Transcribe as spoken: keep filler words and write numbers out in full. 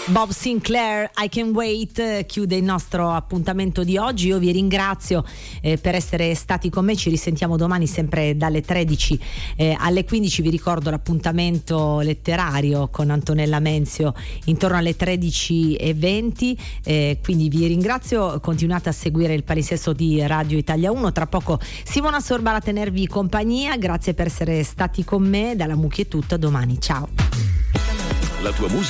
Bob Sinclair, I Can Wait, chiude il nostro appuntamento di oggi. Io vi ringrazio eh, per essere stati con me. Ci risentiamo domani sempre dalle tredici eh, alle quindici. Vi ricordo l'appuntamento letterario con Antonella Menzio intorno alle tredici e venti, eh, quindi vi ringrazio. Continuate a seguire il palinsesto di Radio Italia uno. Tra poco Simona Sorbara a tenervi compagnia. Grazie per essere stati con me. Dalla Mucchi è tutto, a domani, ciao. La tua musica